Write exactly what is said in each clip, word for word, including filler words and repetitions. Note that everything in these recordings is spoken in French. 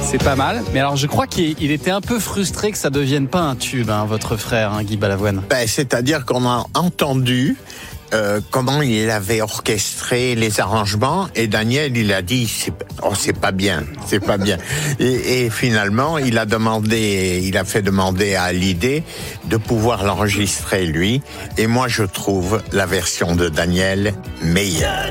C'est pas mal. Mais alors, je crois qu'il il était un peu frustré que ça devienne pas un tube, hein, votre frère, hein, Guy Balavoine. Ben, c'est-à-dire qu'on a entendu euh, comment il avait orchestré les arrangements, et Daniel, il a dit, c'est, oh, c'est pas bien, c'est pas bien. Et, et finalement, il a demandé, il a fait demander à Hallyday de pouvoir l'enregistrer lui. Et moi, je trouve la version de Daniel meilleure.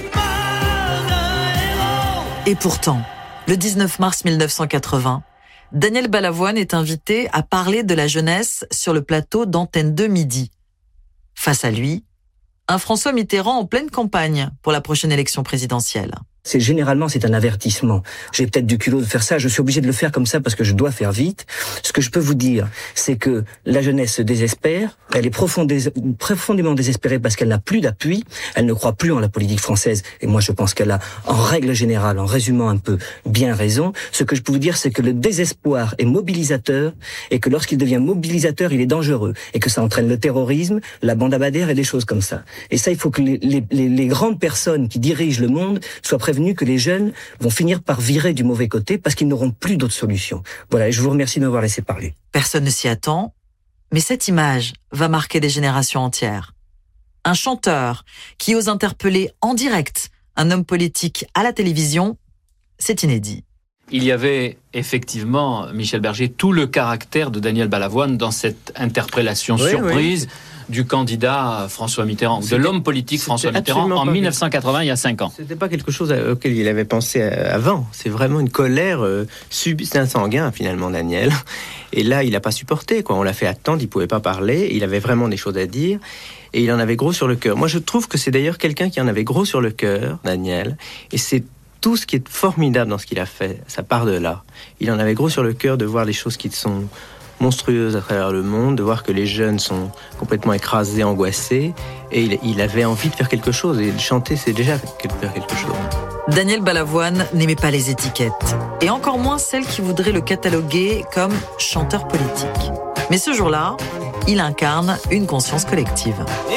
Et pourtant, le dix-neuf mars mille neuf cent quatre-vingts, Daniel Balavoine est invité à parler de la jeunesse sur le plateau d'Antenne deux Midi. Face à lui, un François Mitterrand en pleine campagne pour la prochaine élection présidentielle. C'est généralement c'est un avertissement. J'ai peut-être du culot de faire ça, je suis obligé de le faire comme ça parce que je dois faire vite. Ce que je peux vous dire, c'est que la jeunesse se désespère, elle est profondé- profondément désespérée parce qu'elle n'a plus d'appui, elle ne croit plus en la politique française, et moi je pense qu'elle a, en règle générale, en résumant un peu, bien raison. Ce que je peux vous dire, c'est que le désespoir est mobilisateur, et que lorsqu'il devient mobilisateur, il est dangereux, et que ça entraîne le terrorisme, la bande à Bader et des choses comme ça. Et ça, il faut que les, les, les, les grandes personnes qui dirigent le monde soient prévenues que les jeunes vont finir par virer du mauvais côté parce qu'ils n'auront plus d'autres solutions. Voilà, et je vous remercie de m'avoir laissé parler. Personne ne s'y attend, mais cette image va marquer des générations entières. Un chanteur qui ose interpeller en direct un homme politique à la télévision, c'est inédit. Il y avait effectivement, Michel Berger, tout le caractère de Daniel Balavoine dans cette interpellation oui, surprise oui. du candidat François Mitterrand, c'était, de l'homme politique François Mitterrand en dix-neuf cent quatre-vingts, il y a cinq ans. C'était pas quelque chose auquel il avait pensé avant. C'est vraiment une colère euh, sub... C'est un sanguin finalement, Daniel. Et là, il n'a pas supporté, quoi. On l'a fait attendre, il pouvait pas parler. Il avait vraiment des choses à dire. Et il en avait gros sur le cœur. Moi, je trouve que c'est d'ailleurs quelqu'un qui en avait gros sur le cœur, Daniel. Et c'est tout ce qui est formidable dans ce qu'il a fait, ça part de là. Il en avait gros sur le cœur de voir les choses qui sont monstrueuses à travers le monde, de voir que les jeunes sont complètement écrasés, angoissés, et il, il avait envie de faire quelque chose, et de chanter, c'est déjà faire quelque chose. Daniel Balavoine n'aimait pas les étiquettes, et encore moins celles qui voudraient le cataloguer comme chanteur politique. Mais ce jour-là, il incarne une conscience collective.